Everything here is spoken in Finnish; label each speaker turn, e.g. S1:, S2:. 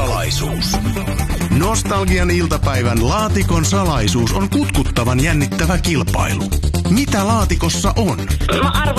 S1: salaisuus. Nostalgian iltapäivän laatikon salaisuus on kutkuttavan jännittävä kilpailu. Mitä laatikossa on?
S2: Mä arvan,